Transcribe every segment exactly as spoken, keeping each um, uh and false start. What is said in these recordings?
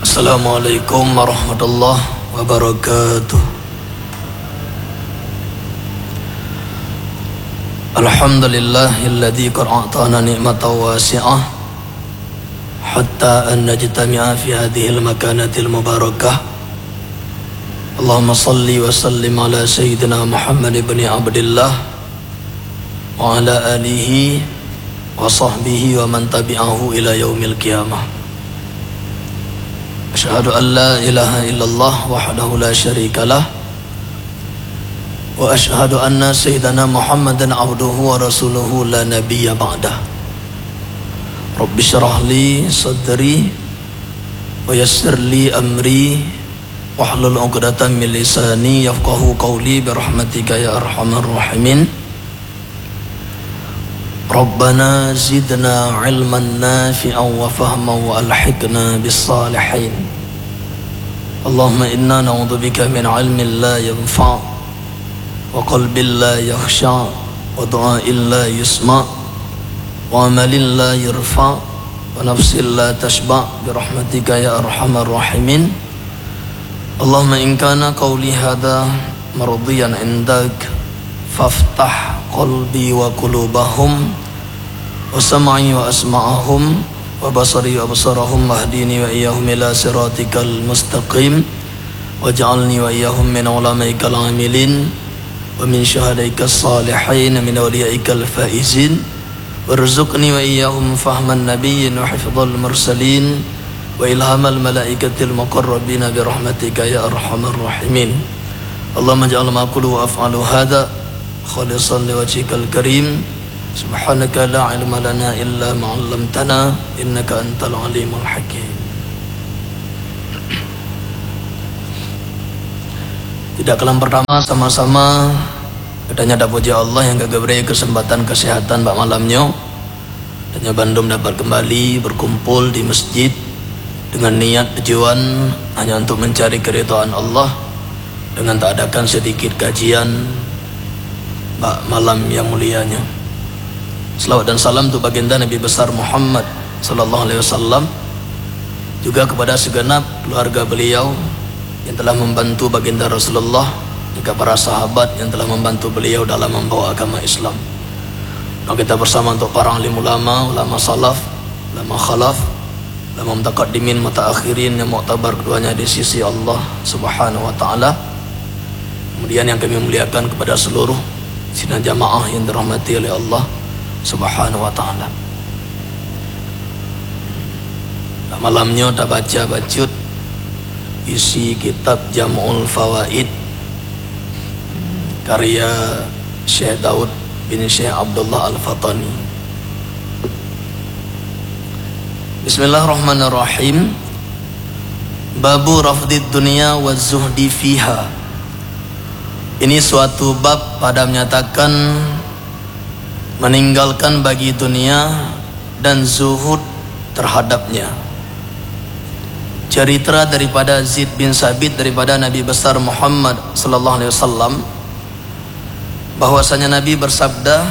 Assalamualaikum warahmatullahi wabarakatuh. Alhamdulillahilladzi qara'atana ni'matan wasi'ah hatta an najtami'a fi hadhil makanatil mubarakah. Allahumma salli wa sallim ala sayyidina Muhammad ibn Abdullah wa ala alihi wa sahbihi wa man tabi'ahu ila yaumil qiyamah. Asyhadu an la ilaha illallah wahdahu la syarikalah wa asyhadu anna sayyidana Muhammadan abduhu wa rasuluhu la nabiyya ba'dah. Rabbi syrah li sadri wa yassir li amri wahlul 'uqdatam min lisani yafqahu qawli bi rahmatika ya arhamar rahimin. Rabbana zidna ilman nafi'an wa fahman wa alhiqna bis salihin. Allahumma inna na'udzubika min ilmin la yanfa' wa qalbin la yakhsha wa du'a'in la yusma' wa amalin la yurfa' wa nafsin la tashba' bi rahmatika ya arhamar rahimin. Allahumma in kana qawli hadha mardiyan indak faftah qalbi wa qulubahum wa sam'i wa asma'ahum wa basari wa basarahum wahdini wa iyyahum ila siratikal mustaqim waj'alni wa iyyahum min ulamaikal amilin wa min syuhadaikas salihin min awliyaikal faizin warzuqni wa iyyahum fahman nabiyyin wa hifdzal mursalin wa ilhamal malaikatil muqarrabin bi rahmatika ya arhamar rahimin. Allahumma ja'al ma qulu wa af'alu hadha khalisan liwajhikal karim. Subhanaka la ilma lana illa ma 'allamtana innaka antal alimul hakim. Tidak kalah pertama sama-sama katanya ada puji Allah yang gagah beri kesempatan kesehatan bak malamnya. Katanya Bandung dapat kembali berkumpul di masjid dengan niat tujuan hanya untuk mencari keridhaan Allah dengan tak adakan sedikit kajian bak malam yang mulianya. Selawat dan salam untuk baginda Nabi besar Muhammad sallallahu alaihi wasallam, juga kepada segenap keluarga beliau yang telah membantu baginda Rasulullah, juga para sahabat yang telah membantu beliau dalam membawa agama Islam. Dan kita bersama untuk para alim ulama, ulama salaf, ulama khalaf, ulama mutaqaddimin, mutaakhirin yang mu'tabar keduanya di sisi Allah Subhanahu wa taala. Kemudian yang kami muliakan kepada seluruh sidang jamaah yang dirahmati oleh Allah Subhanahu wa ta'ala. Malamnya kita baca bacut isi kitab Jam'ul Fawaid karya Syekh Daud bin Syekh Abdullah Al-Fatani. Bismillahirrahmanirrahim. Babu rafdid dunia wa zuhdi fiha. Ini suatu bab pada menyatakan meninggalkan bagi dunia dan zuhud terhadapnya. Cerita daripada Zaid bin Sabit daripada Nabi besar Muhammad sallallahu alaihi wasallam bahwasanya Nabi bersabda,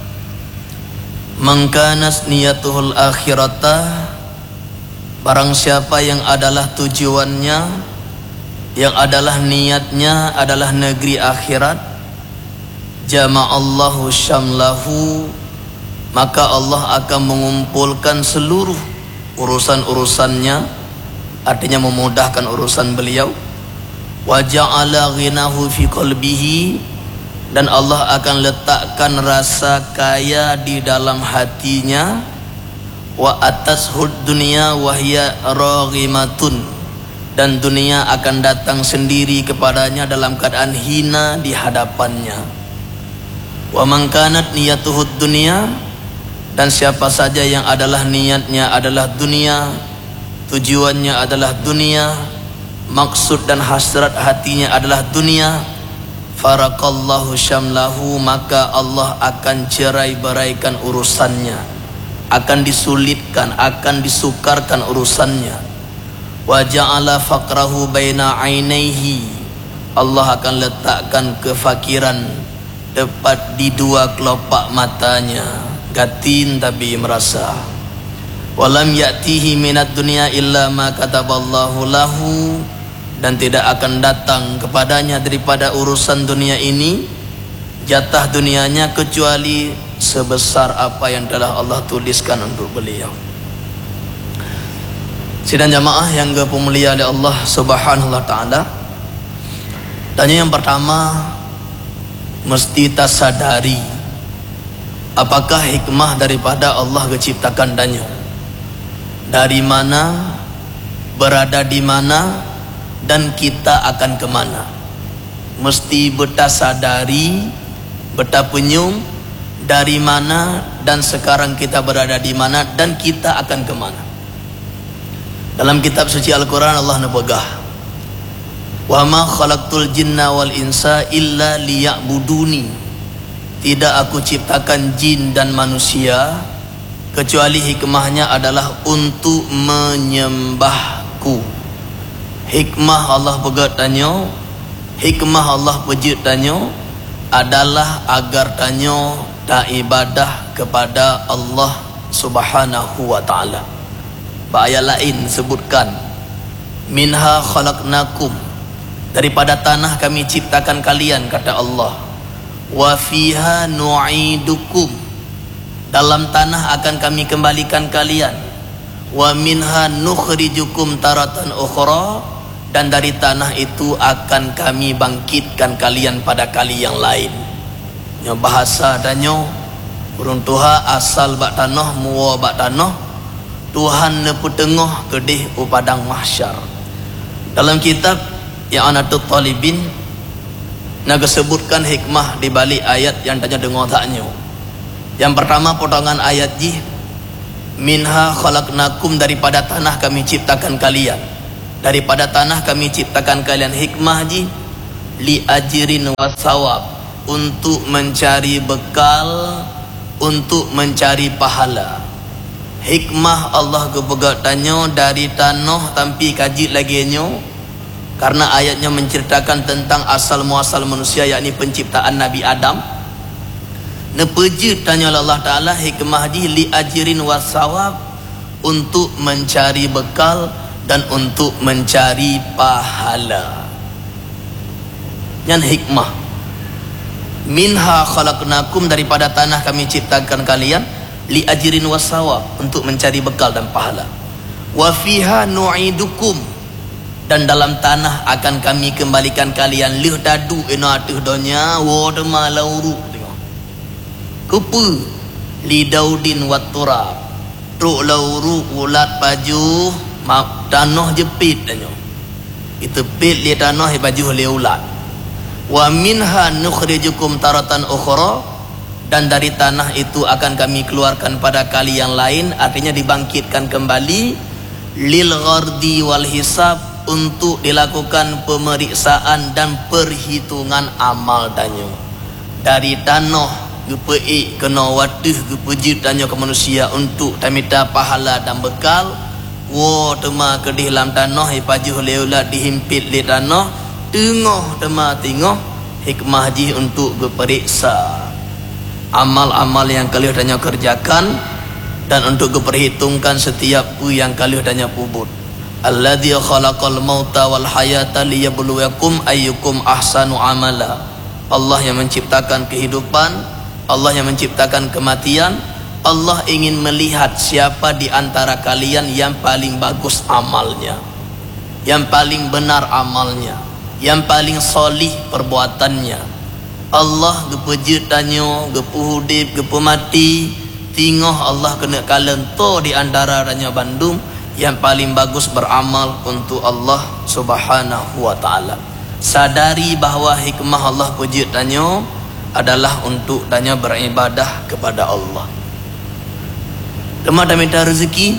"Man kanas niyatuhul akhirata," barang siapa yang adalah tujuannya, yang adalah niatnya adalah negeri akhirat, jama'allahu syamlahu, maka Allah akan mengumpulkan seluruh urusan-urusannya, artinya memudahkan urusan beliau. Wa ja'ala ghinahu fi qalbihi, dan Allah akan letakkan rasa kaya di dalam hatinya. Wa atashud dunya wa hiya raghimatun, dan dunia akan datang sendiri kepadanya dalam keadaan hina di hadapannya. Wa man kanat niyatuhud dunya, dan siapa saja yang adalah niatnya adalah dunia, tujuannya adalah dunia, maksud dan hasrat hatinya adalah dunia, farakallahu syamlahu, maka Allah akan cerai-beraikan urusannya, akan disulitkan, akan disukarkan urusannya. Wa ja'ala faqrahu baina ainaihi, Allah akan letakkan kefakiran tepat di dua kelopak matanya. Gatin tapi merasa. walam ya'tihi minad dunya illa ma kataballahu lahu, dan tidak akan datang kepadanya daripada urusan dunia ini jatah dunianya kecuali sebesar apa yang telah Allah tuliskan untuk beliau. Sidang jamaah yang dimuliakan oleh Allah Subhanahu wa taala. Tanya yang pertama, mesti kita sadari apakah hikmah daripada Allah menciptakan danyo. Dari mana, berada di mana, dan kita akan kemana. Mesti beta sadari, beta penyum dari mana dan sekarang kita berada di mana dan kita akan kemana. Dalam kitab suci Al-Quran Allah nebegah, wa ma khalaqtul jinna wal insa illa liya'buduni. Tidak aku ciptakan jin dan manusia kecuali hikmahnya adalah untuk menyembahku. Hikmah Allah pegat tanyo, hikmah Allah pejit tanyo adalah agar tanyo tak ibadah kepada Allah Subhanahu wa taala. Ayat lain sebutkan, minha khalaqnakum, daripada tanah kami ciptakan kalian, kata Allah. Wa fiha nu'idukum, dalam tanah akan kami kembalikan kalian. Wa minha nukhrijukum taratan ukhra, dan dari tanah itu akan kami bangkitkan kalian pada kali yang lain. Nya bahasa danyo beruntuha asal bak tanah muwa bak tanah Tuhan ne petengah kedih upadang mahsyar. Dalam kitab yang Anatul Talibin naga sebutkan hikmah di balik ayat yang tanya dengar taknyo. Yang pertama potongan ayat ji, minha khalaqnakum, daripada tanah kami ciptakan kalian. Daripada tanah kami ciptakan kalian, hikmah ji li ajrin wa thawab, untuk mencari bekal, untuk mencari pahala. Hikmah Allah kepegatannya dari tanah tampi kaji lagi nyo, karena ayatnya menceritakan tentang asal muasal manusia, yakni penciptaan Nabi Adam. Nepejit tanya Allah Ta'ala, hikmah di li ajrin wasawab, untuk mencari bekal dan untuk mencari pahala. Yang hikmah, minha khalaqnakum, daripada tanah kami ciptakan kalian, li ajrin wasawab, untuk mencari bekal dan pahala. Wa fiha nu'idukum, dan dalam tanah akan kami kembalikan kalian. Lih dadu ina atuh donya wa dema lauru tengok kupu li daudin wat turab, truk lauru ulat baju mak tanah jepit danyo, itu pit li tanah baju li ulat. Wa minha nukhrijukum taratan ukhra, dan dari tanah itu akan kami keluarkan pada kali yang lain, artinya dibangkitkan kembali. Lil ghardi wal hisab, untuk dilakukan pemeriksaan dan perhitungan amal danyo. Dari tanah gepei kena waduh gepejit danyo ke manusia untuk tamita pahala dan bekal. Wo tema kedih dalam tanah ipajuh leulat dihimpit li tanah, tengah tema tengah hikmah ji untuk berperiksa amal-amal yang kalian tanya kerjakan, dan untuk diperhitungkan setiap pu yang kalian tanya pubut. Alladzi khalaqal mauta wal hayata liyabluwakum ayyukum ahsanu amala. Allah yang menciptakan kehidupan, Allah yang menciptakan kematian. Allah ingin melihat siapa di antara kalian yang paling bagus amalnya, yang paling benar amalnya, yang paling solih perbuatannya. Allah gepejit tanyo, gepu hudip, gepu mati, tingah Allah kena kalen to di antara ranya Bandung yang paling bagus beramal untuk Allah Subhanahu wa taala. Sadari bahawa hikmah Allah pejit tanyo adalah untuk tanya beribadah kepada Allah. Lemah dan minta rezeki,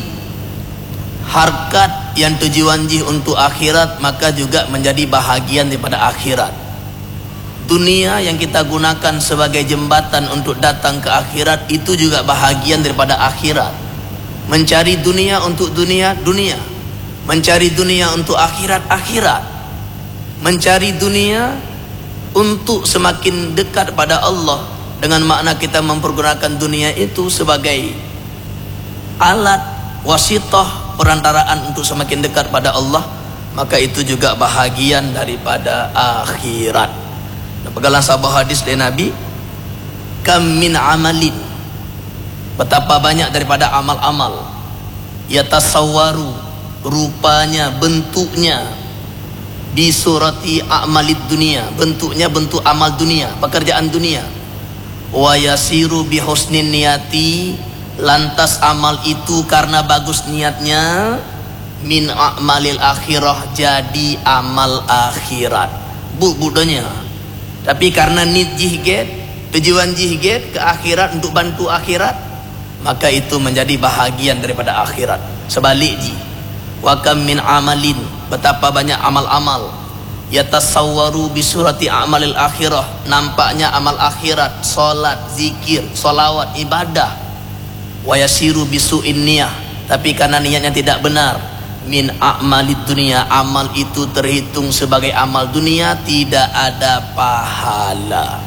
harkat yang tujuan jih untuk akhirat, maka juga menjadi bahagian daripada akhirat. Dunia yang kita gunakan sebagai jembatan untuk datang ke akhirat, itu juga bahagian daripada akhirat. Mencari dunia untuk dunia, dunia. Mencari dunia untuk akhirat, akhirat. Mencari dunia untuk semakin dekat pada Allah, dengan makna kita mempergunakan dunia itu sebagai alat wasitah, perantaraan untuk semakin dekat pada Allah, maka itu juga bahagian daripada akhirat. Dan pegalan sahabat hadis dari Nabi, kam min amalin, betapa banyak daripada amal-amal, yatasawwaru, rupanya, bentuknya, bi surati a'malid dunia, bentuknya bentuk amal dunia, pekerjaan dunia, wa yasiru bi husnin niyati, lantas amal itu karena bagus niatnya, min a'malil akhirah, jadi amal akhirat. Bu budonya. Tapi karena nit jihget, tujuan jihget ke akhirat untuk bantu akhirat, maka itu menjadi bahagian daripada akhirat. Sebalik ji, wa kam min amalin, betapa banyak amal-amal, yatasawwaru bi surati a'malil akhirah, nampaknya amal akhirat, solat, zikir, solawat, ibadah, wa yasiru bi su'in niyah, tapi karena niatnya tidak benar, min a'malid dunia, amal itu terhitung sebagai amal dunia, tidak ada pahala.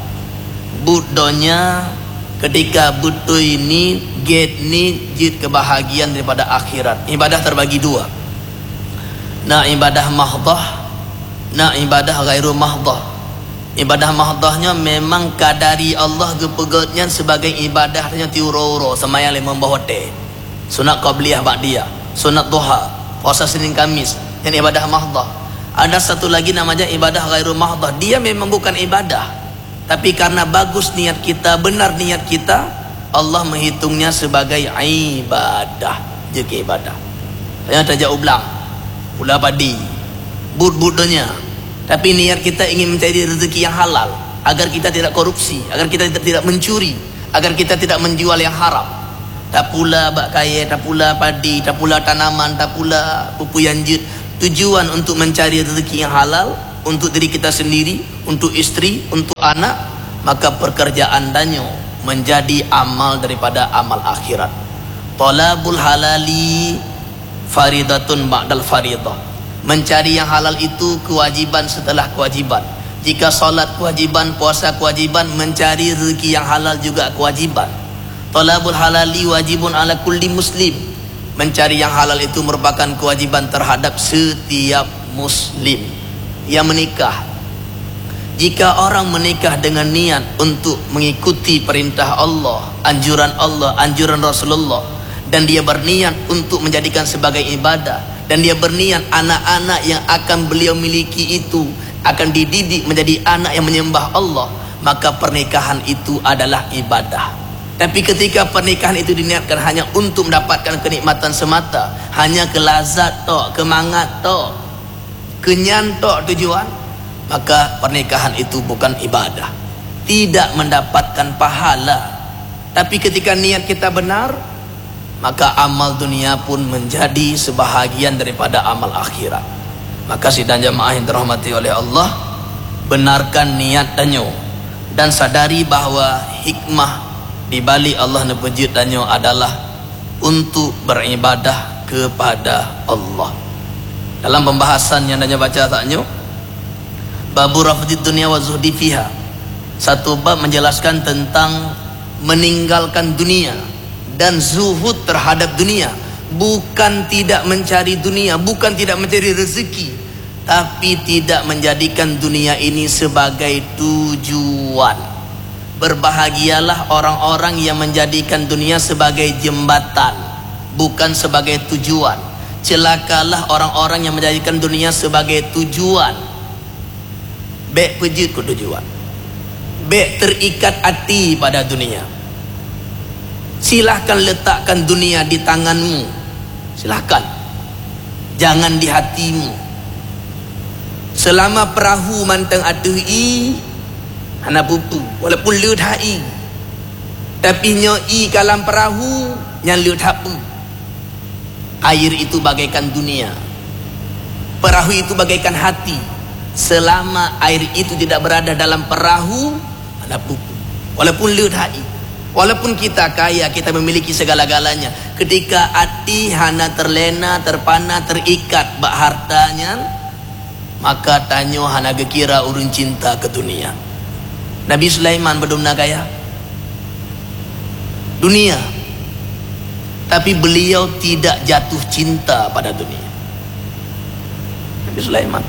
Budonya ketika butuh ini get ni jid kebahagiaan daripada akhirat. Ibadah terbagi dua, na ibadah mahdah, na ibadah ghairu mahdah. Ibadah mahdahnya memang kadari Allah gepegotnya sebagai ibadahnya tiuro-uro, semayang lima bahote, sunat qabliyah ba'diyah, sunat duha, puasa Senin Kamis, yang ibadah mahdah. Ada satu lagi namanya ibadah ghairu mahdah, dia memang bukan ibadah, tapi karena bagus niat kita, benar niat kita, Allah menghitungnya sebagai ibadah. Jadi ibadah. Saya tajak ublang, pula padi, bud-budnya. Tapi niat kita ingin mencari rezeki yang halal, agar kita tidak korupsi, agar kita tidak, tidak mencuri, agar kita tidak menjual yang haram. Tak pula bak kaya, tak pula padi, tak pula tanaman, tak pula pupu yang jut. Tujuan untuk mencari rezeki yang halal untuk diri kita sendiri, untuk isteri, untuk anak, maka pekerjaan danyo menjadi amal daripada amal akhirat. Talabul halali faridatun ba'dal faridah. Mencari yang halal itu kewajiban setelah kewajiban. Jika solat kewajiban, puasa kewajiban, mencari rezeki yang halal juga kewajiban. Talabul halali wajibun ala kulli muslim. Mencari yang halal itu merupakan kewajiban terhadap setiap muslim yang menikah. Jika orang menikah dengan niat untuk mengikuti perintah Allah, anjuran Allah, anjuran Rasulullah, dan dia berniat untuk menjadikan sebagai ibadah, dan dia berniat anak-anak yang akan beliau miliki itu akan dididik menjadi anak yang menyembah Allah, maka pernikahan itu adalah ibadah. Tapi ketika pernikahan itu diniatkan hanya untuk mendapatkan kenikmatan semata, hanya kelazat tok, kemangat tok, kenyan tok tujuan, maka pernikahan itu bukan ibadah, tidak mendapatkan pahala. Tapi ketika niat kita benar, maka amal dunia pun menjadi sebahagian daripada amal akhirat. Maka sidang jamaah yang dirahmati oleh Allah, benarkan niat danyo dan sadari bahawa hikmah di balik Allah nepejit danyo adalah untuk beribadah kepada Allah. Dalam pembahasan yang danyo baca taknyo, babu rafdid dunia wa zuhdi fiha, satu bab menjelaskan tentang meninggalkan dunia dan zuhud terhadap dunia. Bukan tidak mencari dunia, bukan tidak mencari rezeki, tapi tidak menjadikan dunia ini sebagai tujuan. Berbahagialah orang-orang yang menjadikan dunia sebagai jembatan, bukan sebagai tujuan. Celakalah orang-orang yang menjadikan dunia sebagai tujuan. Bek pejut ke tujuan, bek terikat hati pada dunia. Silahkan letakkan dunia di tanganmu, silahkan, jangan di hatimu. Selama perahu manteng adui hana pupu, walaupun lut hai, tapi nyoi kalam perahu yang lut hapu. Air itu bagaikan dunia, perahu itu bagaikan hati. Selama air itu tidak berada dalam perahu, hana pupu, walaupun lut hai, walaupun kita kaya, kita memiliki segala-galanya, ketika hati hana terlena, terpana, terikat bak hartanya, maka tanyo hana gekira urun cinta ke dunia. Nabi Sulaiman berdumna kaya dunia, tapi beliau tidak jatuh cinta pada dunia. Nabi Sulaiman.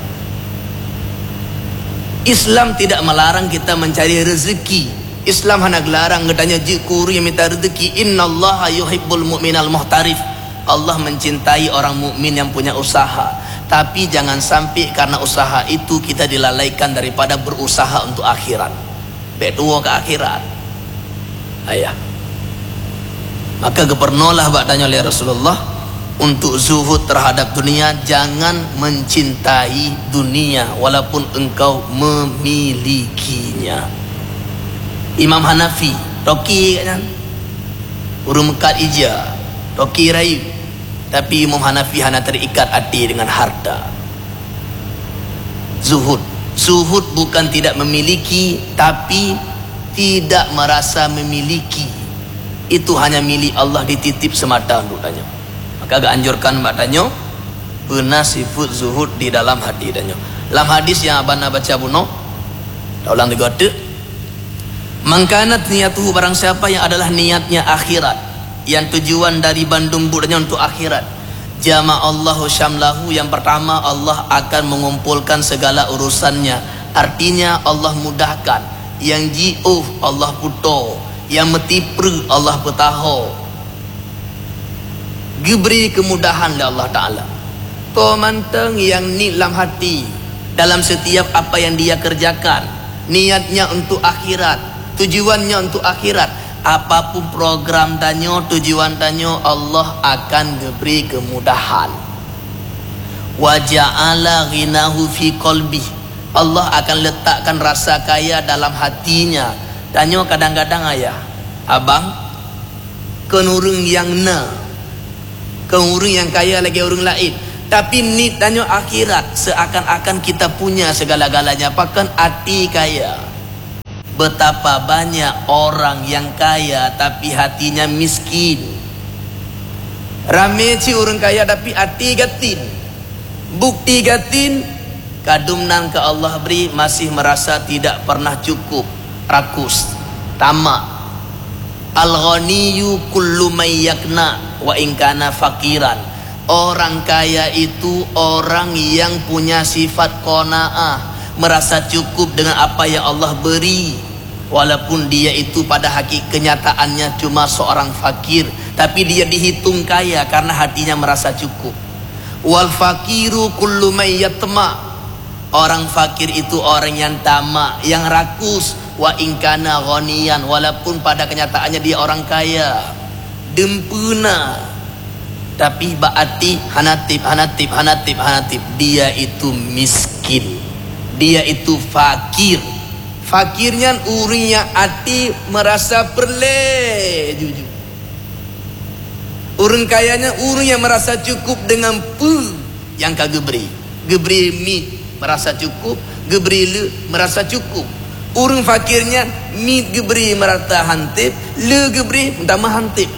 Islam tidak melarang kita mencari rezeki. Islam hanya gelarang katanya jikuri yang minta rezeki. Innallaha yuhibbul mu'minal muhtarif. Allah mencintai orang mukmin yang punya usaha. Tapi jangan sampai karena usaha itu kita dilalaikan daripada berusaha untuk akhirat. Betua ke akhirat. Ayah. Maka kepernolah bertanya oleh Rasulullah untuk zuhud terhadap dunia, jangan mencintai dunia walaupun engkau memilikinya. Imam Hanafi, toki kan? Urung mekat ija, toki rayu. Tapi Imam Hanafi hanya terikat hati dengan harta. Zuhud. Zuhud bukan tidak memiliki, tapi tidak merasa memiliki. Itu hanya milik Allah, dititip semata untuk tanya. Maka agak anjurkan mbak tanya, benar sifat zuhud di dalam hati tanya. Dalam hadis yang abang baca buno, dah ulang tiga tu. Mangkanat niyatuhu, barang siapa yang adalah niatnya akhirat, yang tujuan dari bandung budanya untuk akhirat. Jama'allahu syamlahu, yang pertama Allah akan mengumpulkan segala urusannya. Artinya Allah mudahkan. Yang ji'uh Allah puto, yang metipru Allah petaho. Diberi kemudahan oleh Allah Ta'ala. To manteng yang ni dalam hati, dalam setiap apa yang dia kerjakan, niatnya untuk akhirat, tujuannya untuk akhirat. Apapun program tanya, tujuan tanya, Allah akan diberi kemudahan. Wa ja'ala ghinahu fi qalbi, Allah akan letakkan rasa kaya dalam hatinya. Tanya kadang-kadang ayah, abang, kenurung yang na, kenurung yang kaya lagi orang lain. Tapi ni tanya akhirat, seakan-akan kita punya segala-galanya. Bahkan hati kaya. Betapa banyak orang yang kaya tapi hatinya miskin. Ramai ci orang kaya tapi hati gatin. Bukti gatin, kadumnan ke Allah beri masih merasa tidak pernah cukup. Rakus, tamak. Al-ghaniyu kullu may yakna wa in kana fakiran. Orang kaya itu orang yang punya sifat qanaah, merasa cukup dengan apa yang Allah beri, walaupun dia itu pada hakik kenyataannya cuma seorang fakir, tapi dia dihitung kaya karena hatinya merasa cukup. Wal fakiru kullu may yatma. Orang fakir itu orang yang tamak, yang rakus. Wa ingkana ghaniyan, walaupun pada kenyataannya dia orang kaya, dempuna, tapi baati hanatib hanatib hanatib hanatib, dia itu miskin, dia itu fakir. Fakirnya urinya hati merasa perle jujur. Orang kayanya urinya merasa cukup dengan pu yang kagak beri, geberi mi merasa cukup, geberi le merasa cukup. Orang fakirnya mit geberi merata hantip, le geberi utama hantip.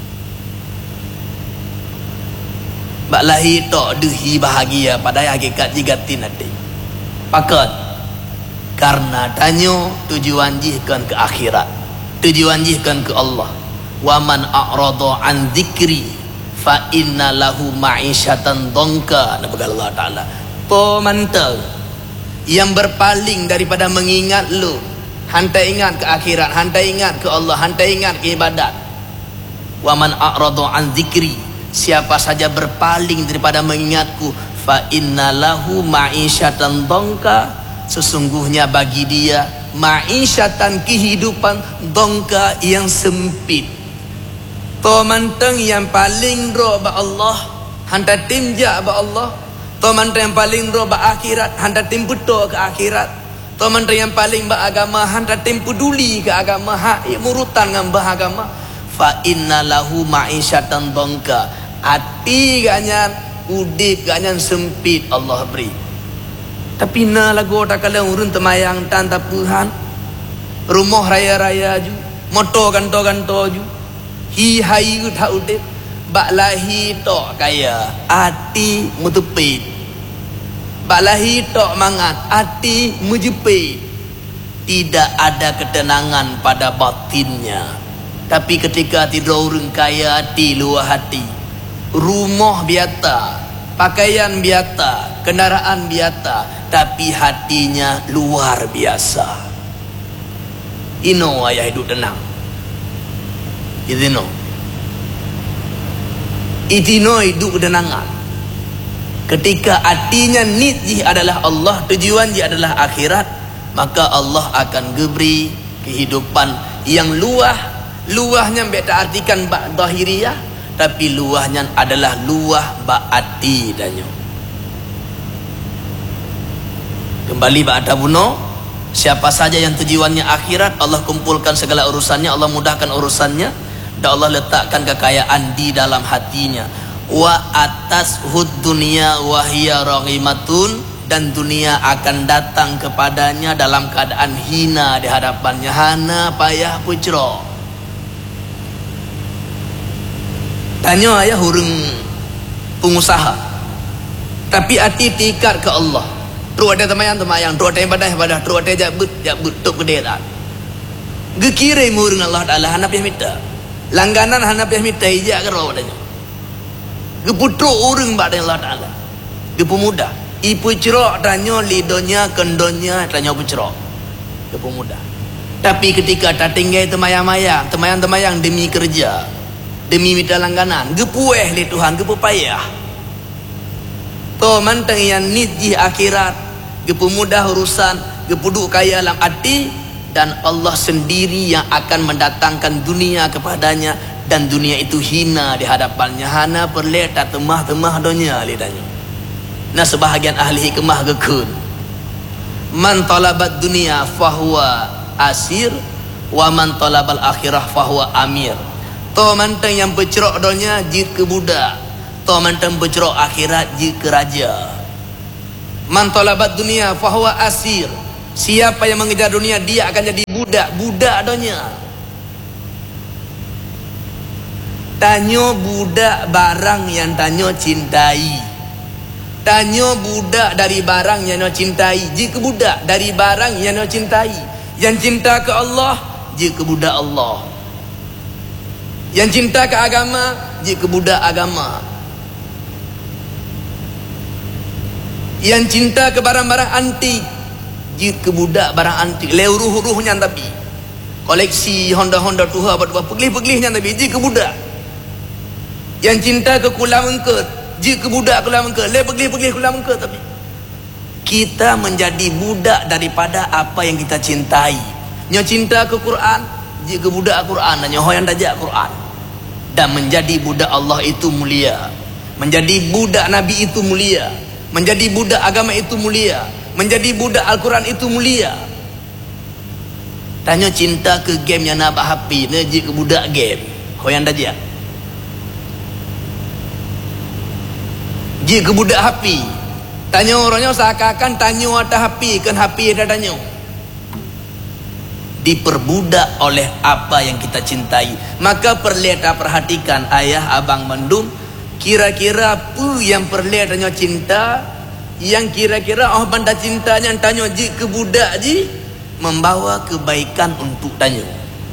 Bak lahir tok dehi bahagia pada hakikat jigatin hati. Pakat karena tanya tujuan jihkan ke akhirat, tujuan jihkan ke Allah. Wa man a'rada an dzikri fa inna lahu ma'isyatan dhanka. Nabi Allah Ta'ala. Po mantau yang berpaling daripada mengingat lu, hantai ingat ke akhirat, hantai ingat ke Allah, hantai ingat ke ibadat. Wa man a'rada an dzikri, siapa saja berpaling daripada mengingatku, fa inna lahu ma'isyatan dhanka, sesungguhnya bagi dia ma'isyatan, kehidupan, dhanka yang sempit. To manteng yang paling ro ba Allah, hanta tinja ba Allah. To manteng yang paling ro ba akhirat, hanta tim betul ke akhirat. To manteng yang paling ba agama, hanta tim peduli ke agama, ha murutan dengan bah agama. Fa inna lahu ma'isyatan dhanka, hati ganyan, udip ganyan sempit Allah beri. Tapi na lagu tak kala urun temayang tan tapuhan, rumah raya-raya ju, motor ganto-ganto ju, hi hai ut ha udip, bak lahi tok kaya, hati mutepit. Bak lahi tok mangat, hati mujepit. Tidak ada ketenangan pada batinnya. Tapi ketika tidur orang kaya hati, luah hati, rumah biata, pakaian biata, kendaraan biata, tapi hatinya luar biasa. Ino ayah hidup tenang. Itino. Itino hidup ketenangan. Ketika hatinya nitji adalah Allah, tujuan dia adalah akhirat, maka Allah akan beri kehidupan yang luah. Luahnya beta artikan bak zahiriyah, tapi luahnya adalah luah bak hati danyo. Kembali bak atabuno, siapa saja yang tujuannya akhirat, Allah kumpulkan segala urusannya, Allah mudahkan urusannya, dan Allah letakkan kekayaan di dalam hatinya. Wa atas hud dunia wahia raghimatun, dan dunia akan datang kepadanya dalam keadaan hina di hadapannya. Hana payah pucro. Tanya ayah hurung pengusaha, tapi hati tikat ke Allah. Terus ada temayang-temayang, terus ada ibadah ibadah, terus ada jabut jabut tok gede tak. Gekira murung Allah Taala hana payah minta. Langganan hana payah minta ijak ke roh tanya. Geputruk urang bak Allah Taala. Gepemuda. Ipu cerok tanya lidonya kendonya tanya pucerok. Gepemuda. Tapi ketika tak tinggal temayang-mayang, temayang-temayang demi kerja, demi minta langganan, gepueh li Tuhan, gepu payah. To manteng yang nitji akhirat, gepu mudah urusan, gepuduk kaya dalam hati, dan Allah sendiri yang akan mendatangkan dunia kepadanya, dan dunia itu hina di hadapannya. Hana perle tak temah-temah dunia lidahnya. Nah sebahagian ahli hikmah gekun, man talabat dunia fahuwa asir, wa man talabal akhirah fahuwa amir. To manteng yang bercerok dunia jika budak, to manteng bercerok akhirat jika raja. Man talabat dunia fahuwa asir, siapa yang mengejar dunia dia akan jadi budak, budak dunia. Tanyo budak barang yang tanyo cintai, tanyo budak dari barang yang tanyo cintai. Jika budak dari barang yang tanyo cintai, yang cinta ke Allah jika budak Allah, yang cinta ke agama jika budak agama, yang cinta ke barang-barang antik jika budak barang antik. Leu ruh-ruhnya tapi koleksi Honda-Honda tuha buat peglih-peglihnya tapi jika budak. Yang cinta ke kulam engket jika budak kulam engket, leu peglih-peglih kulam engket. Tapi kita menjadi budak daripada apa yang kita cintai. Nyo cinta ke Quran jika budak Quran, dan nyo yang dajak Quran. Dan menjadi budak Allah itu mulia, menjadi budak Nabi itu mulia, menjadi budak agama itu mulia, menjadi budak Al-Quran itu mulia. Tanya cinta ke game yang nak happy, najik ke budak game, hoyan dajak. Jik ke budak happy, tanya orangnya seakan-akan tanya ada happy, kan happy ada tanya. Diperbudak oleh apa yang kita cintai. Maka perlu perhatikan ayah abang mendum, kira-kira apa yang perlu tanya cinta, yang kira-kira oh benda cintanya tanya ji ke budak ji membawa kebaikan untuk tanya.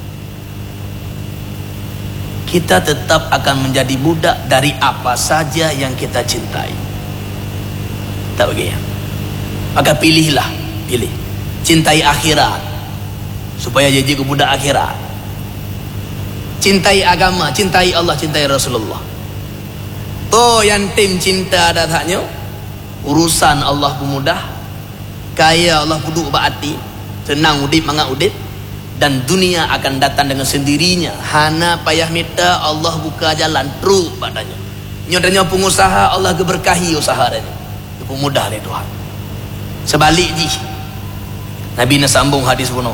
Kita tetap akan menjadi budak dari apa saja yang kita cintai. Tak begitu. Maka pilihlah, pilih cintai akhirat supaya jadi ke budak akhirat. Cintai agama, cintai Allah, cintai Rasulullah. To yang tim cinta datanya urusan Allah pemudah, kaya Allah puduk baati, senang udip mangak udip, dan dunia akan datang dengan sendirinya. Hana payah minta, Allah buka jalan terus padanya. Nyodanya pengusaha, Allah keberkahi usaha dia. Pemudah oleh Tuhan. Sebalik ji, Nabi nak sambung hadis bunuh.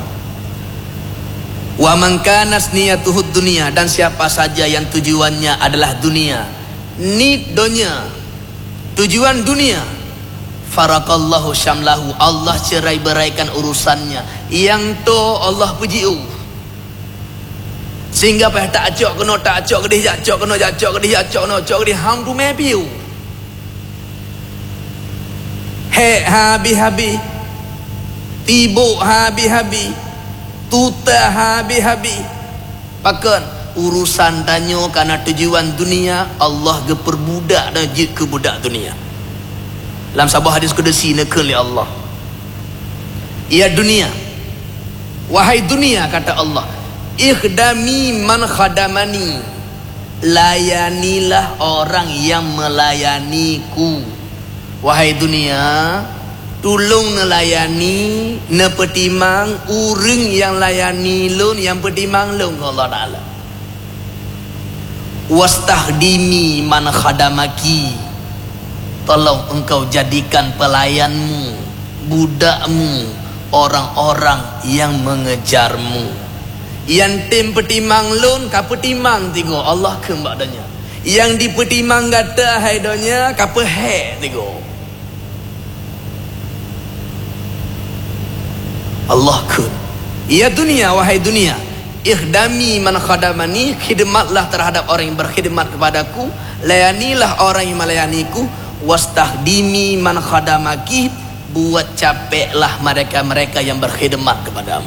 Wa man kana niyatuhud dunia, dan siapa saja yang tujuannya adalah dunia, need dunia, tujuan dunia, farakallahu syamlahu, Allah cerai beraikan urusannya. Yang tu Allah puji u, sehingga payah tak acok kena tak acok kedih acok kena acok kedih acok kena acok kedih hang tu mebiu. He habi-habi, tibuk habi-habi, tuta habi-habi, Pakan urusan danyo karena tujuan dunia, Allah ge perbudak dan je ke budak dunia. Dalam sebuah hadis qudsi nakal li Allah. Ya dunia, wahai dunia, kata Allah, ikhdami man khadamani, layanilah orang yang melayaniku. Wahai dunia, tolong nelayani, nepetimang urang yang layani lun, yang petimang lun Allah Ta'ala. Wastahdimi man khadamaki, tolong engkau jadikan pelayanmu, budakmu, orang-orang yang mengejarmu. Yang tim petimang lun, ka petimang tigo Allah kembadanya. Yang dipetimang kata haidonya, ka pehe tigo Allah kun. Ya dunia, wahai dunia, ikhdami man khadamani, khidmatlah terhadap orang yang berkhidmat kepadaku, layanilah orang yang melayaniku. Wastahdimi man khadamaki, buat capeklah mereka-mereka yang berkhidmat kepadamu.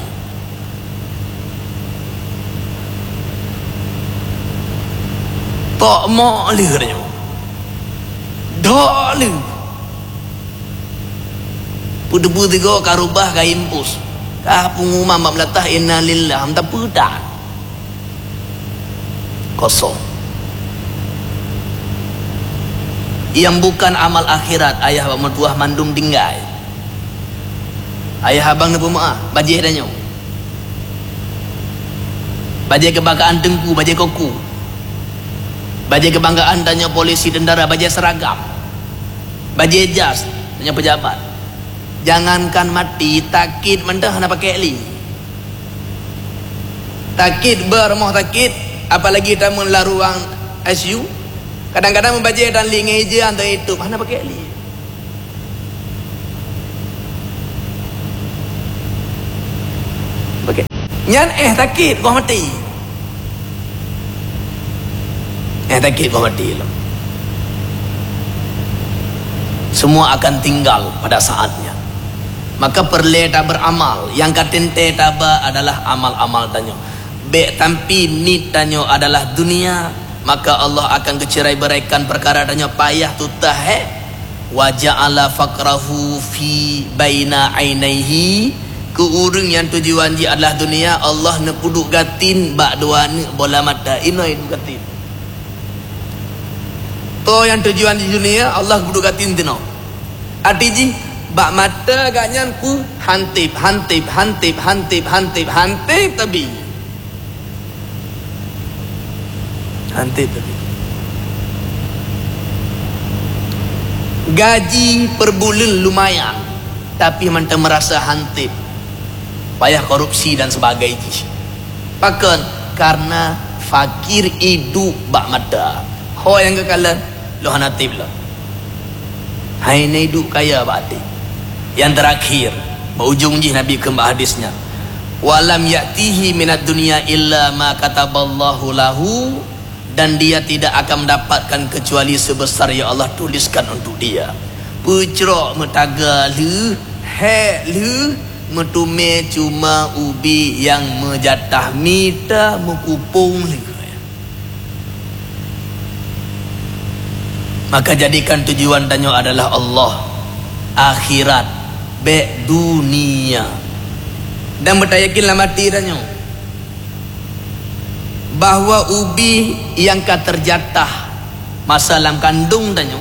Tak mau lirnya, dah lir. Pudebu tiga karubah kaimpus, kah pengumuman melatah inna lillah, hamta pudak kosong. Yang bukan amal akhirat, ayah abang mertuah mandum tinggal, ayah abang nepu maaf, bajih danyo, bajih kebanggaan tengku, bajih koku, bajih kebanggaan danyo polisi, tentara, bajih seragam, bajih jas, danyo pejabat. Jangankan mati, takit mendah nak pakai li, takit bermoh takit, apalagi tamu lah ruang I C U. Kadang-kadang membaca dan li ngeja antara itu, mana pakai li. Pakai. Nyan eh takit kau mati. Eh takit kau mati lo. Semua akan tinggal pada saatnya. Maka perlu tak beramal. Yang katente taba adalah amal-amal tanyo. Be tampi nit tanyo adalah dunia. Maka Allah akan kecerai beraikan perkara danyo payah tutah he. Wa ja'ala faqrahu fi baina ainaihi, ke urang yang tujuan dia adalah dunia, Allah ne puduk gatin bak dua ni bola mata ino itu gatin. To yang tujuan di dunia Allah puduk gatin tino. Arti bak mata ganyan ku hantip hantip hantip hantip hantip hantip tabi. Hantip tadi. Gaji per bulan lumayan, tapi mantan merasa hantip, payah korupsi dan sebagainya. Pakan karena fakir hidup bak mata. Ho yang kekalan lo hantip lah. Hai ni hidup kaya bak. Yang terakhir, berujung je Nabi kembali hadisnya. Walam ya'tihi minat dunia illa ma kataballahu lahu, dan dia tidak akan mendapatkan kecuali sebesar yang Allah tuliskan untuk dia. Pucrok metaga lu, he lu, metume cuma ubi yang menjatah mita mengupung lu. Maka jadikan tujuan danyo adalah Allah, akhirat, be dunia. Dan bertayakinlah mati danyo bahawa ubi yang ka terjatah masa dalam kandung danyo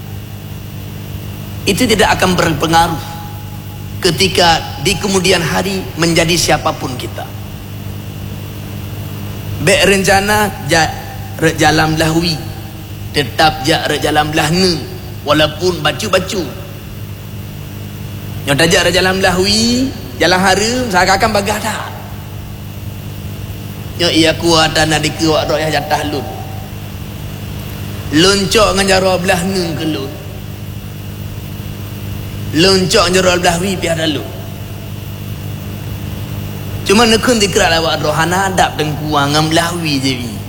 itu tidak akan berpengaruh ketika di kemudian hari menjadi siapapun kita. Be rencana ja jalan lahwi tetap ja jalan lahne walaupun bacu-bacu nyota ja jalan lahwi jalan harum seakan-akan bagada. Yo ia kuat dan ada kuat doa jatah lun. Loncok dengan jaro belah nun ke lun. Loncok jaro belah wi piada lun. Cuma nekun dikira lawak rohana adab dan kuang ngam belah wi je wi.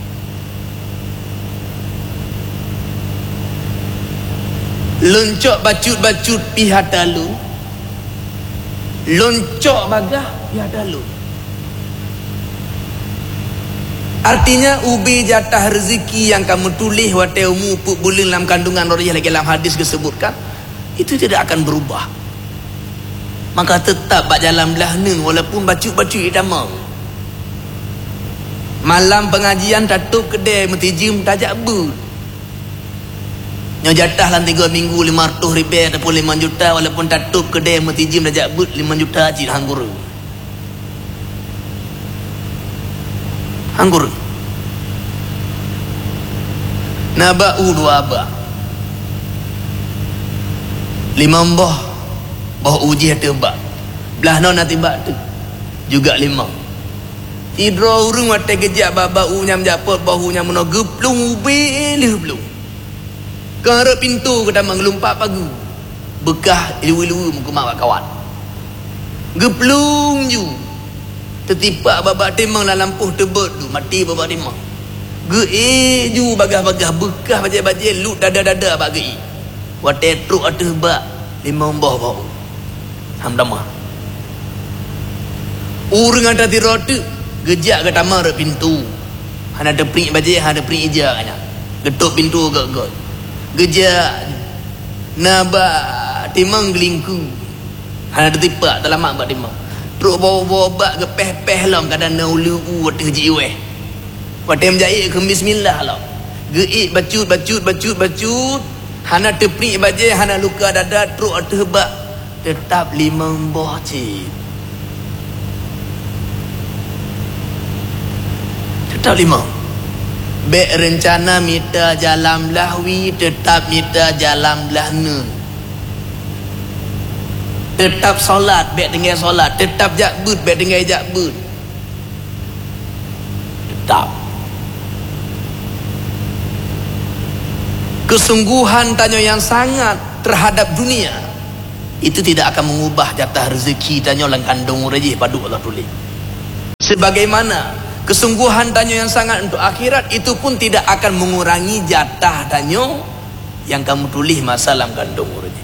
Loncok bacut-bacut pihata lun. Loncok bagah piada lun. Artinya ubi jatah rezeki yang kamu tulis watai umu puk bulan dalam kandungan Rasulullah lagi dalam hadis disebutkan, itu tidak akan berubah. Maka tetap bak jalan belah ni walaupun bacuk-bacuk idamang. Malam pengajian tutup kedai mentijim tajak but. Nyo jatah dalam tiga minggu lima ratus ribu ataupun lima juta, walaupun tutup kedai mentijim tajak but lima juta cik hanggur. Anggur naba'u dua abah lima mbah bah uji hati bak belah no nanti bak tu juga lima tidur urung mata gejak babau nyam japot bahu nyam mena geplung belih belum kerap pintu kita mengelumpak pagu bekah ilu-ilu muka mak kawan geplung ju tertipak babak timang lah lampuh tebet tu mati babak timang ge eh ju bagah-bagah bekah bajai-bajai lut dada-dada bak ge watai truk atas bak lima mbah bau hamdamah urang ada di rota gejak ke tamar pintu hana ada prik bajai hana prik ija kanya getuk pintu gak-gak gejak naba timang gelingku hana ada tipak talamak bak timang teruk bawa-bawa bak ke peh-peh lah kadang na ulu wata jiweh wata menjahit ke bismillah lah geik bacut bacut bacut bacut hana teprik bajai hana luka dada teruk atas bak tetap lima mbah cik tetap lima bek rencana minta jalan lahwi tetap minta jalan lahna tetap solat baik dengan solat, tetap jakbut baik dengan jakbut, tetap kesungguhan tanya yang sangat terhadap dunia itu tidak akan mengubah jatah rezeki tanya lang kandung rejih padu Allah tulis. Sebagaimana kesungguhan tanya yang sangat untuk akhirat itu pun tidak akan mengurangi jatah tanya yang kamu tulis masa dalam kandung rejih.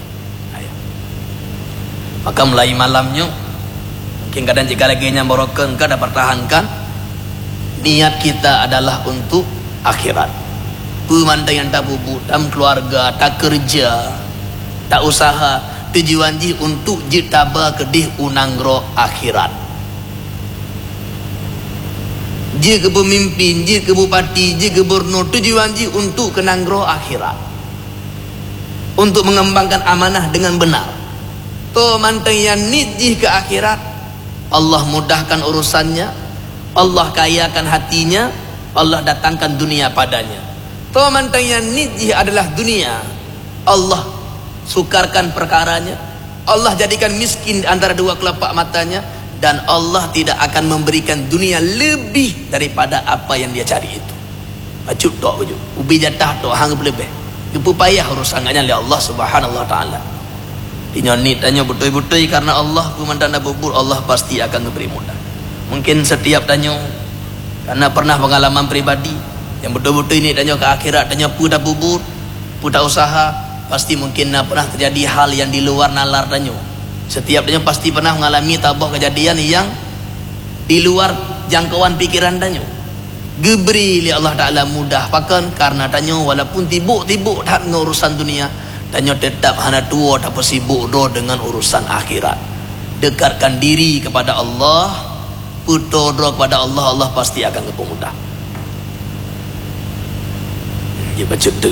Maka mulai malamnya mungkin kadang jika lagi yang barokah engkau dapat pertahankan niat kita adalah untuk akhirat. Pemandang yang tak bubuk, tak keluarga, tak kerja, tak usaha, tujuan ji untuk jitaba kedih unangro akhirat. Ji ke pemimpin, ji ke bupati, ji ke gubernur, tujuan ji untuk kenangro akhirat. Untuk mengembangkan amanah dengan benar. To manteng yang nijih ke akhirat, Allah mudahkan urusannya, Allah kayakan hatinya, Allah datangkan dunia padanya. To manteng yang nijih adalah dunia, Allah sukarkan perkaranya, Allah jadikan miskin antara dua kelopak matanya, dan Allah tidak akan memberikan dunia lebih daripada apa yang dia cari itu. Bacut tok bacut, ubi jatah tok hang lebih. Itu payah urusannya oleh Allah Subhanahu wa taala. Dinyoni tanya betul-betul karena Allah kumandana bubur, Allah pasti akan memberi mudah. Mungkin setiap tanya karena pernah pengalaman pribadi yang betul-betul ini tanya ke akhirat, tanya pudah bubur, pudah usaha, pasti mungkin pernah terjadi hal yang di luar nalar tanya. Setiap tanya pasti pernah mengalami tabah kejadian yang di luar jangkauan pikiran tanya. Geberi li Allah Ta'ala mudah pakan karena tanya walaupun tibuk-tibuk tak urusan dunia, tanya tetap hana tua tak sibuk do dengan urusan akhirat. Dekatkan diri kepada Allah, puto do kepada Allah, Allah pasti akan kepemudah. Ya baca tu.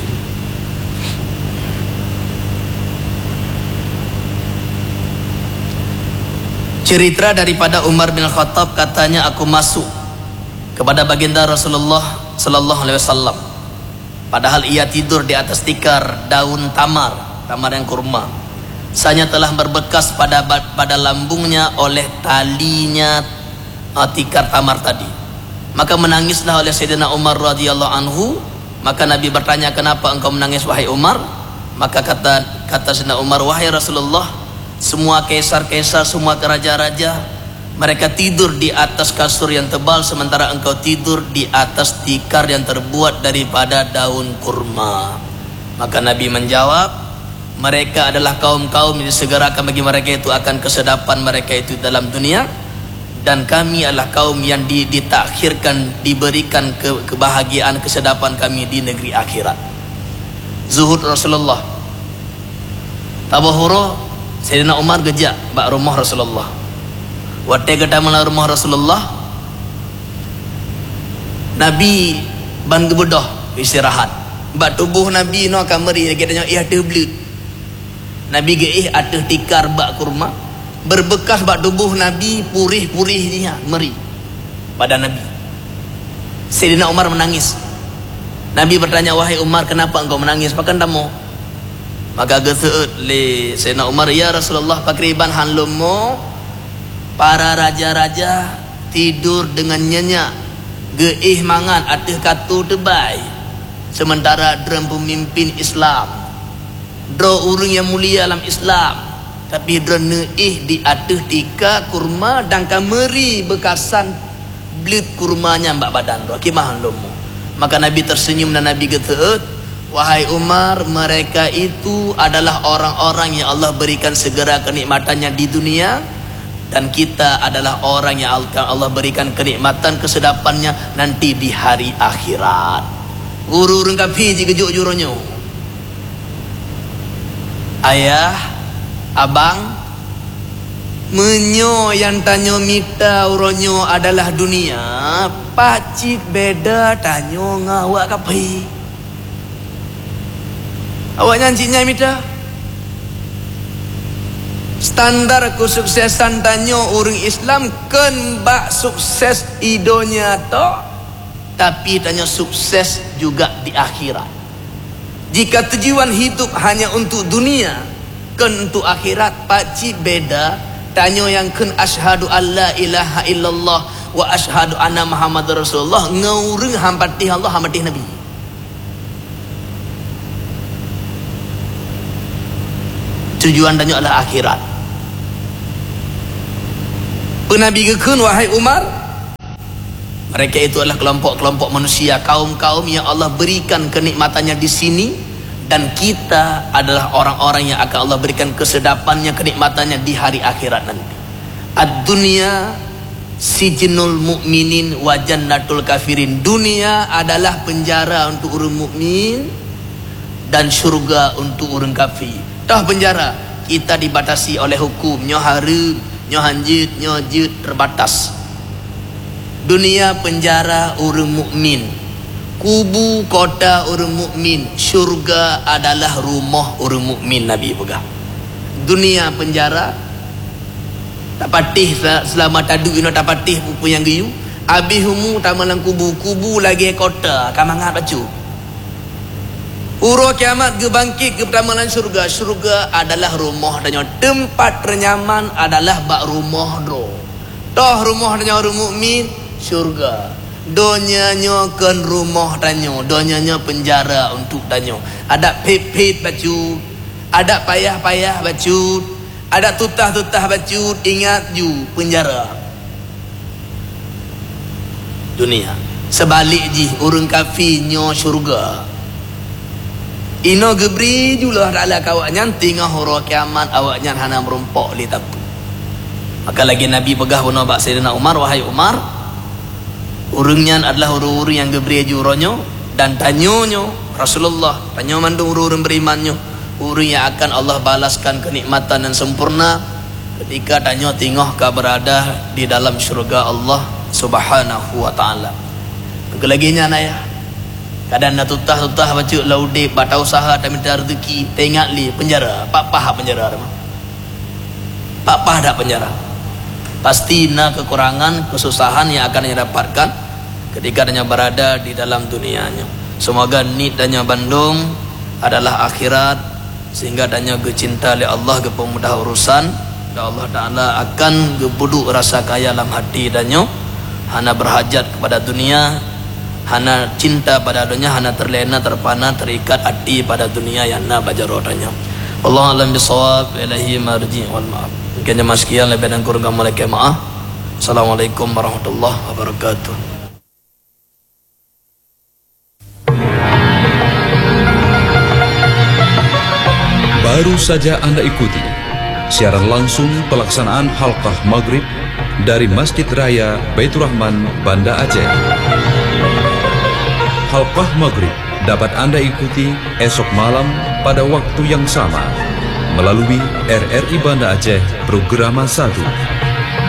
Cerita daripada Umar bin Khattab, katanya aku masuk kepada baginda Rasulullah sallallahu alaihi wasallam padahal ia tidur di atas tikar daun tamar, tamar yang kurma. Saya telah berbekas pada pada lambungnya oleh talinya tikar tamar tadi. Maka menangislah oleh Sayyidina Umar radhiyallahu anhu. Maka Nabi bertanya, kenapa engkau menangis wahai Umar? Maka kata kata Sayyidina Umar, wahai Rasulullah, semua kaisar-kaisar, semua raja-raja, mereka tidur di atas kasur yang tebal, sementara engkau tidur di atas tikar yang terbuat daripada daun kurma. Maka Nabi menjawab, mereka adalah kaum-kaum yang disegerakan bagi mereka itu akan kesedapan mereka itu dalam dunia, dan kami adalah kaum yang di, ditakhirkan, diberikan ke, kebahagiaan, kesedapan kami di negeri akhirat. Zuhud Rasulullah. Tabahura Sayyidina Umar gejak bak rumah Rasulullah. Waktu kita mula rumah Rasulullah, Nabi ban gebedah istirahat. Bak tubuh Nabi no kamari kita tengok ih ada belut. Nabi ge ih ada tikar bak kurma. Berbekas bak tubuh Nabi purih-purih dia meri pada Nabi. Sayyidina Umar menangis. Nabi bertanya, wahai Umar, kenapa engkau menangis? Pakan tamu. Maka geseut le Sayyidina Umar, ya Rasulullah, pakriban hanlumo para raja-raja tidur dengan nyenyak, geih mangan ateh katu tebai, sementara drum pemimpin Islam, dro urang yang mulia dalam Islam, tapi dro neih di ateh tika kurma dan kameri bekasan belut kurmanya mbak badan dro kimah hanlumo. Maka Nabi tersenyum dan Nabi geseut, wahai Umar, mereka itu adalah orang-orang yang Allah berikan segera kenikmatannya di dunia, dan kita adalah orang yang Allah berikan kenikmatan kesedapannya nanti di hari akhirat. Guru rengkapi jika juk juronyo. Ayah, abang, menyo yang tanyo mita uronyo adalah dunia, pacik beda tanyo ngawak kapi. Awak nyancinya mita. Standar kesuksesan tanyo orang Islam ken bak sukses idonya to, tapi tanyo sukses juga di akhirat. Jika tujuan hidup hanya untuk dunia, ken untuk akhirat pacik beda tanyo yang ken asyhadu alla ilaha illallah wa asyhadu anna Muhammadar Rasulullah ngaureng hampatih Allah hampatih Nabi. Tujuan tanyo adalah akhirat. Penabi gekun, wahai Umar, mereka itu adalah kelompok-kelompok manusia, kaum-kaum yang Allah berikan kenikmatannya di sini, dan kita adalah orang-orang yang akan Allah berikan kesedapannya, kenikmatannya di hari akhirat nanti. Ad-dunya sijnul mu'minin wa jannatul kafirin. Dunia adalah penjara untuk orang mukmin dan syurga untuk orang kafir. Dah penjara, kita dibatasi oleh hukum, nyo haram, nyo hanjit, nyo jut, terbatas. Dunia penjara orang mukmin, kubu kota orang mukmin, syurga adalah rumah orang mukmin. Nabi pegang. Dunia penjara, tak patih selama tadu ino tak patih pupu yang giyu. Abih humu tamalang kubu, kubu lagi kota, kamangat bacu. Uro kiamat ke bangkit ke pertamalan surga. Surga adalah rumah danyo, tempat renyaman adalah bak rumah do. Toh rumah danyo orang mukmin surga. Donya nyo kan rumah danyo, donya nyo penjara untuk danyo. Ada pepet baju, ada payah-payah baju, ada tutah-tutah baju, ingat ju penjara. Dunia. Sebalik ji orang kafir nyo surga. Ino gebri julah adalah kawaknya tingah horo kiamat awaknya hana merumpok li tapu. Maka lagi Nabi pegah bunuh bak Sayyidina Umar, wahai Umar, urungnya adalah urung-urung yang gebri juronyo dan tanyonyo Rasulullah, tanyo mandung urung berimannya, urung yang akan Allah balaskan kenikmatan dan sempurna ketika tanyo tingah ka berada di dalam syurga Allah Subhanahu wa taala. Kelaginya naya kadang nak tutah-tutah baca laudik batau usaha tak minta rezeki, tengok li penjara, pak pah penjara dah. Pak pah dah penjara. Pasti nak kekurangan, kesusahan yang akan dia dapatkan ketika dia berada di dalam dunianya. Semoga nit danya Bandung adalah akhirat, sehingga danya gecinta oleh Allah ke pemudah urusan, dan Allah Taala akan gebuduk rasa kaya dalam hati danya, hana berhajat kepada dunia, hana cinta pada dunia, hana terlena, terpana, terikat hati pada dunia yang na baca rodanya. Allah alam bisawab, ilahi marji wal ma'af. Mungkin jemaah sekian, lebih dan kurang kami maaf. Assalamualaikum warahmatullahi wabarakatuh. Baru saja Anda ikuti siaran langsung pelaksanaan halqah maghrib dari Masjid Raya Baitur Rahman, Banda Aceh. Halqah Maghrib dapat Anda ikuti esok malam pada waktu yang sama melalui R R I Banda Aceh Programa satu.